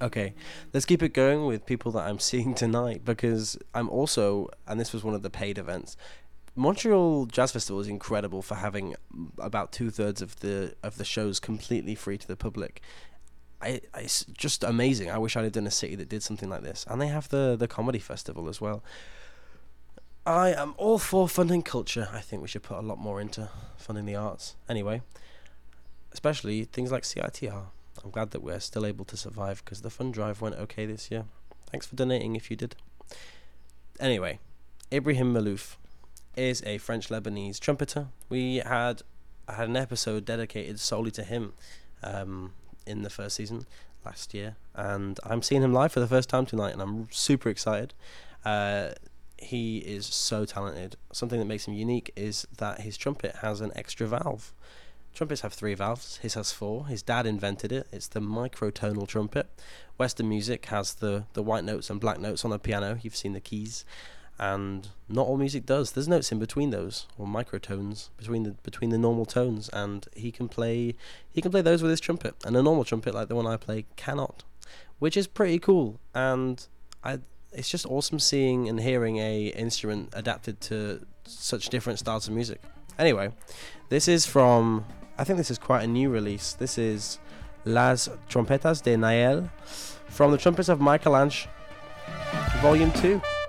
Okay, let's keep it going with people that I'm seeing tonight because I'm also, and this was one of the paid events. Montreal Jazz Festival is incredible for having about 2/3 of the shows completely free to the public. It's just amazing. I wish I lived in a city that did something like this. And they have the comedy festival as well. I am all for funding culture. I think we should put a lot more into funding the arts. Anyway, especially things like CITR. I'm glad that we're still able to survive because the fund drive went okay this year. Thanks for donating if you did. Anyway, Ibrahim Malouf is a French-Lebanese trumpeter. I had an episode dedicated solely to him in the first season last year, and I'm seeing him live for the first time tonight, and I'm super excited. He is so talented. Something that makes him unique is that his trumpet has an extra valve. Trumpets have 3 valves. His has 4. His dad invented it. It's the microtonal trumpet. Western music has the white notes and black notes on a piano. You've seen the keys. And not all music does. There's notes in between those, or microtones between the normal tones, and he can play those with his trumpet. And a normal trumpet like the one I play cannot, which is pretty cool. And it's just awesome seeing and hearing a instrument adapted to such different styles of music. Anyway, this is from, I think this is quite a new release. This is Las Trompetas de Nael from the Trumpets of Michel-Ange, Volume 2.